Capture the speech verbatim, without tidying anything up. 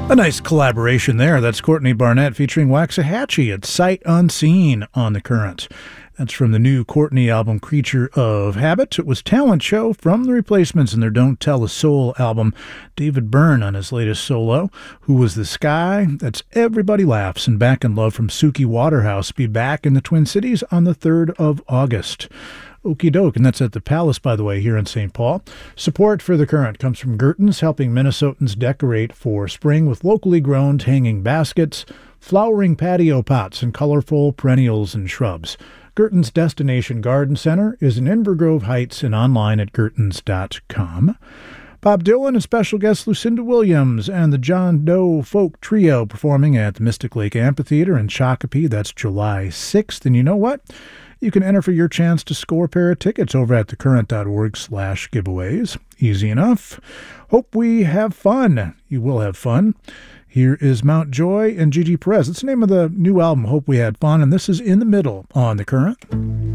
A nice collaboration there. That's Courtney Barnett featuring Waxahachie at Sight Unseen on The Current. That's from the new Courtney album, Creature of Habit. It was Talent Show from The Replacements and their Don't Tell a Soul album. David Byrne on his latest solo, Who Was the Sky? That's Everybody Laughs, and Back in Love from Suki Waterhouse. Be back in the Twin Cities on the third of August. Okie doke, and that's at the Palace, by the way, here in Saint Paul. Support for The Current comes from Gerton's, helping Minnesotans decorate for spring with locally grown hanging baskets, flowering patio pots, and colorful perennials and shrubs. Gerton's Destination Garden Center is in Inver Grove Heights and online at gertons dot com. Bob Dylan and special guest Lucinda Williams and the John Doe Folk Trio performing at the Mystic Lake Amphitheater in Shakopee. That's July sixth. And you know what? You can enter for your chance to score a pair of tickets over at thecurrent.org slash giveaways. Easy enough. Hope we have fun. You will have fun. Here is Mount Joy and Gigi Perez. It's the name of the new album, Hope We Had Fun, and this is In the Middle on The Current.